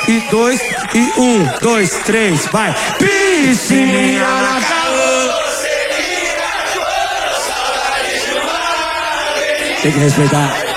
e 2 e 1, 2, 3, vai. Piscininha na calor. Tem que respeitar.